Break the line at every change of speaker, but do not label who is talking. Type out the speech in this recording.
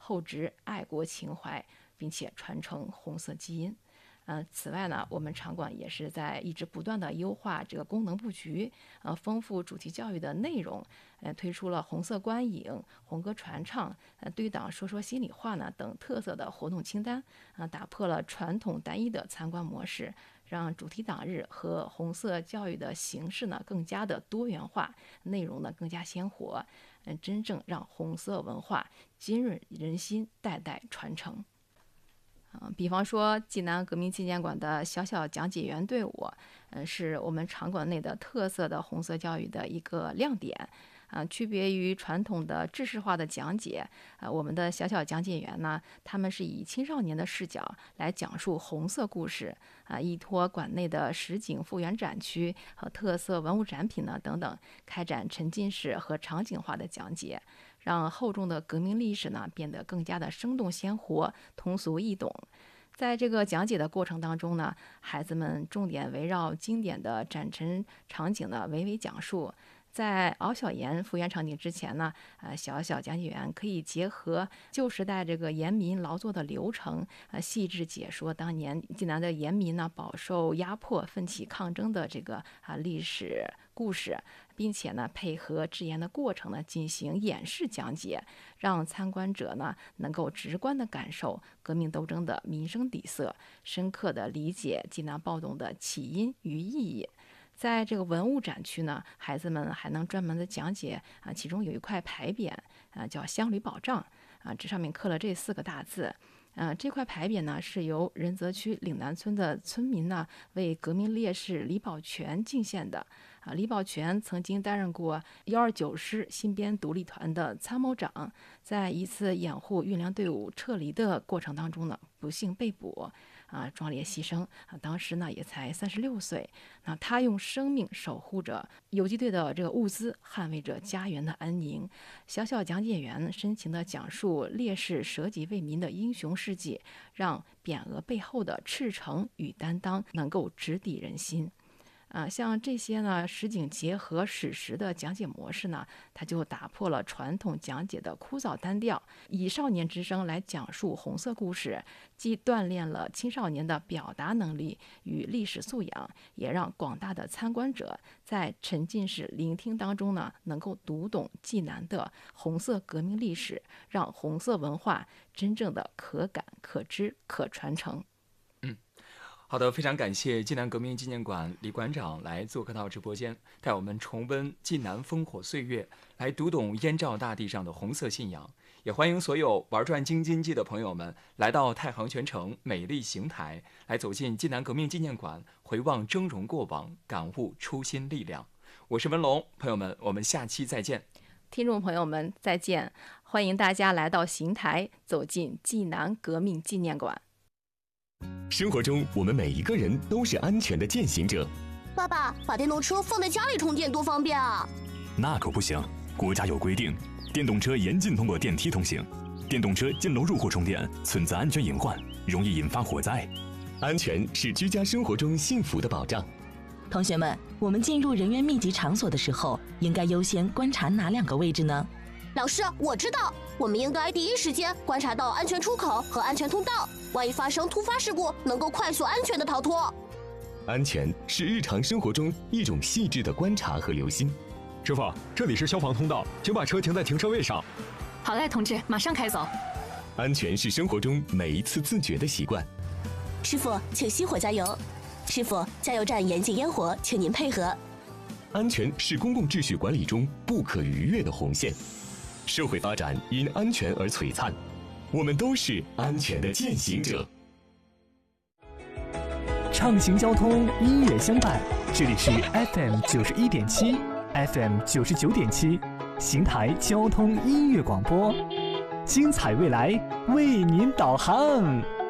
厚植爱国情怀，并且传承红色基因。此外呢，我们场馆也是在一直不断的优化这个功能布局，丰富主题教育的内容，推出了红色观影、红歌传唱、对党说说心里话呢等特色的活动清单，打破了传统单一的参观模式，让主题党日和红色教育的形式呢更加的多元化，内容呢更加鲜活，真正让红色文化浸润人心，代代传承。比方说济南革命纪念馆的小小讲解员队伍，是我们场馆内的特色的红色教育的一个亮点。区别于传统的制式化的讲解，我们的小小讲解员呢，他们是以青少年的视角来讲述红色故事，依托馆内的实景复原展区和特色文物展品呢等等，开展沉浸式和场景化的讲解，让厚重的革命历史呢变得更加的生动鲜活、通俗易懂。在这个讲解的过程当中呢，孩子们重点围绕经典的展陈场景的娓娓讲述。在敖小岩复原场景之前呢，小小讲解员可以结合旧时代这个盐民劳作的流程，细致解说当年济南的盐民呢饱受压迫、奋起抗争的这个历史故事，并且呢配合制盐的过程呢进行演示讲解，让参观者呢能够直观的感受革命斗争的民生底色，深刻的理解济南暴动的起因与意义。在这个文物展区呢，孩子们还能专门的讲解其中有一块牌匾叫乡旅保障这上面刻了这4个大字。这块牌匾呢是由仁泽区岭南村的村民呢为革命烈士李保全敬献的。李保全曾经担任过129师新编独立团的参谋长，在一次掩护运粮队伍撤离的过程当中呢，不幸被捕。壮烈牺牲当时呢也才36岁。他用生命守护着游击队的这个物资，捍卫着家园的安宁。小小讲解员深情地讲述烈士舍己为民的英雄事迹，让匾额背后的赤诚与担当能够直抵人心。像这些呢实景结合史实的讲解模式呢，它就打破了传统讲解的枯燥单调，以少年之声来讲述红色故事，既锻炼了青少年的表达能力与历史素养，也让广大的参观者在沉浸式聆听当中呢，能够读懂济南的红色革命历史，让红色文化真正的可感、可知、可传承。
好的，非常感谢济南革命纪念馆李馆长来做客到直播间，带我们重温济南烽火岁月，来读懂燕赵大地上的红色信仰。也欢迎所有玩转京津冀的朋友们来到太行泉城美丽邢台，来走进济南革命纪念馆，回望峥嵘过往，感悟初心力量。我是文龙，朋友们，我们下期再见。
听众朋友们再见，欢迎大家来到邢台，走进济南革命纪念馆。
生活中，我们每一个人都是安全的践行者。
爸爸，把电动车放在家里充电多方便啊！
那可不行，国家有规定，电动车严禁通过电梯通行，电动车进楼入户充电存在安全隐患，容易引发火灾。
安全是居家生活中幸福的保障。
同学们，我们进入人员密集场所的时候，应该优先观察哪2个位置呢？
老师，我知道，我们应该第一时间观察到安全出口和安全通道，万一发生突发事故，能够快速安全的逃脱。
安全是日常生活中一种细致的观察和留心。
师傅，这里是消防通道，请把车停在停车位上。
好嘞，同志，马上开走。
安全是生活中每一次自觉的习惯。
师傅，请熄火加油。师傅，加油站严禁烟火，请您配合。
安全是公共秩序管理中不可逾越的红线。社会发展因安全而璀璨，我们都是安全的践行者。
畅行交通，音乐相伴，这里是 FM 91.7 FM 99.7邢台交通音乐广播，精彩未来为您导航。